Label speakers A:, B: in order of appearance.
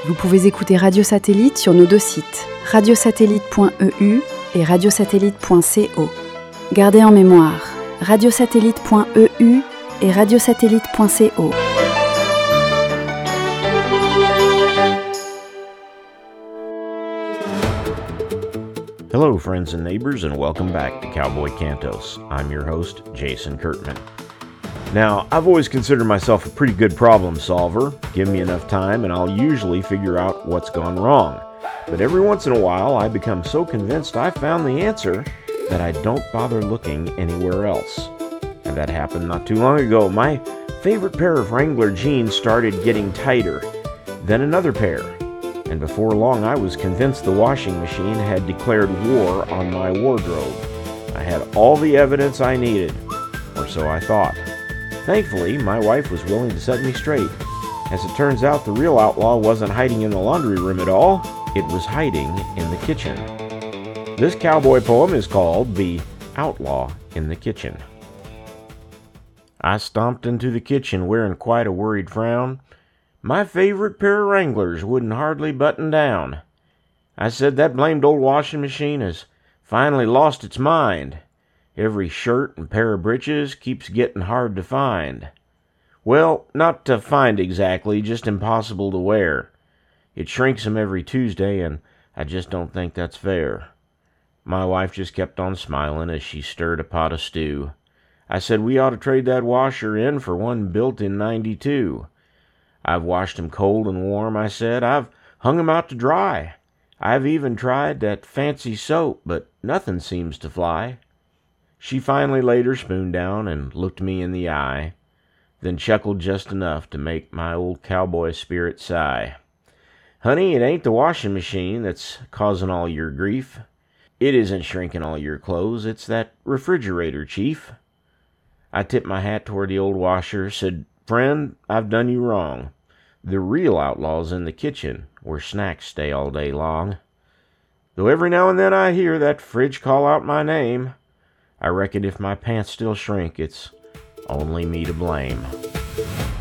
A: Vous pouvez écouter Radio Satellite sur nos deux sites, radiosatellite.eu et radiosatellite.co. Gardez en mémoire, radiosatellite.eu et radiosatellite.co.
B: Hello, friends and neighbors, and welcome back to Cowboy Cantos. I'm your host, Jason Kurtman. Now, I've always considered myself a pretty good problem solver. Give me enough time and I'll usually figure out what's gone wrong. But every once in a while, I become so convinced I've found the answer that I don't bother looking anywhere else. And that happened not too long ago. My favorite pair of Wrangler jeans started getting tighter, then another pair. And before long, I was convinced the washing machine had declared war on my wardrobe. I had all the evidence I needed, or so I thought. Thankfully, my wife was willing to set me straight. As it turns out, the real outlaw wasn't hiding in the laundry room at all. It was hiding in the kitchen. This cowboy poem is called The Outlaw in the Kitchen. I stomped into the kitchen wearing quite a worried frown. My favorite pair of Wranglers wouldn't hardly button down. I said, that blamed old washing machine has finally lost its mind. Every shirt and pair of breeches keeps getting hard to find. Well, not to find exactly, just impossible to wear. It shrinks 'em every Tuesday, and I just don't think that's fair. My wife just kept on smiling as she stirred a pot of stew. I said we ought to trade that washer in for one built in '92. I've washed 'em cold and warm, I said. I've hung 'em out to dry. I've even tried that fancy soap, but nothing seems to fly. She finally laid her spoon down and looked me in the eye, then chuckled just enough to make my old cowboy spirit sigh. Honey, it ain't the washing machine that's causing all your grief. It isn't shrinking all your clothes, it's that refrigerator, Chief. I tipped my hat toward the old washer, said, Friend, I've done you wrong. The real outlaw's in the kitchen, where snacks stay all day long. Though every now and then I hear that fridge call out my name, I reckon if my pants still shrink, it's only me to blame.